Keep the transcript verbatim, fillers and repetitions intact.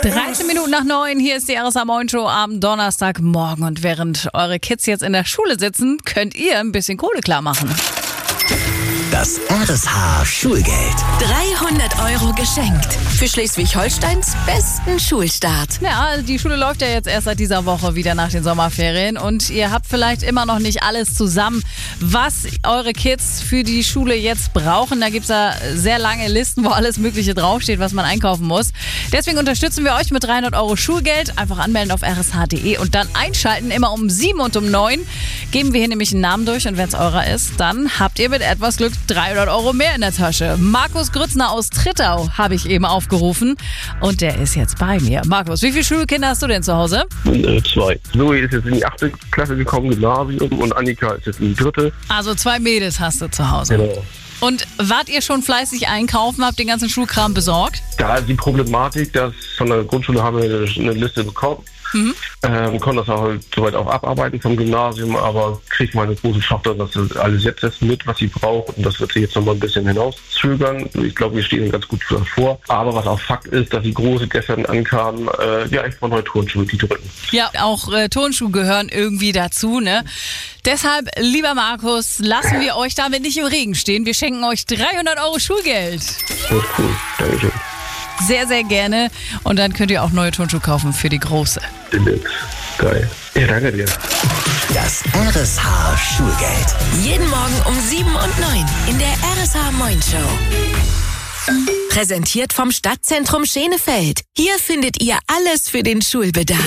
dreizehn Minuten nach neun, hier ist die R S H Moin Show am Donnerstagmorgen. Und während eure Kids jetzt in der Schule sitzen, könnt ihr ein bisschen Kohle klar machen. Das R S H Schulgeld. dreihundert Euro geschenkt. Für Schleswig-Holsteins besten Schulstart. Ja, die Schule läuft ja jetzt erst seit dieser Woche wieder nach den Sommerferien. Und ihr habt vielleicht immer noch nicht alles zusammen, was eure Kids für die Schule jetzt brauchen. Da gibt es ja sehr lange Listen, wo alles Mögliche draufsteht, was man einkaufen muss. Deswegen unterstützen wir euch mit dreihundert Euro Schulgeld. Einfach anmelden auf r s h punkt d e und dann einschalten. Immer um sieben und um neun geben wir hier nämlich einen Namen durch. Und wenn es eurer ist, dann habt ihr mit etwas Glück dreihundert Euro mehr in der Tasche. Markus Grützner aus Trittau habe ich eben aufgerufen und der ist jetzt bei mir. Markus, wie viele Schulkinder hast du denn zu Hause? Äh, zwei. Zoe ist jetzt in die achte Klasse gekommen, Gymnasium, und Annika ist jetzt in die dritte. Also zwei Mädels hast du zu Hause. Genau. Und wart ihr schon fleißig einkaufen, habt den ganzen Schulkram besorgt? Da ist die Problematik, dass von der Grundschule haben wir eine Liste bekommen. Mhm. Ähm, konnte das auch halt soweit auch abarbeiten vom Gymnasium, aber kriegt meine große Tochter das alles jetzt erst mit, was sie braucht, und das wird sie jetzt noch mal ein bisschen hinauszögern. Ich glaube, wir stehen ganz gut davor. Aber was auch Fakt ist, dass die Große gestern ankam, äh, ja, ich brauche neue Turnschuhe, die drücken. Ja, auch äh, Turnschuhe gehören irgendwie dazu, ne? Deshalb, lieber Markus, lassen wir euch damit nicht im Regen stehen. Wir schenken euch dreihundert Euro Schulgeld. Das ist cool, Dankeschön. Sehr, sehr gerne. Und dann könnt ihr auch neue Turnschuhe kaufen für die Große. Geil. Ja, danke dir. Das R S H Schulgeld. Jeden Morgen um sieben und neun in der R S H Moin Show. Präsentiert vom Stadtzentrum Schenefeld. Hier findet ihr alles für den Schulbedarf.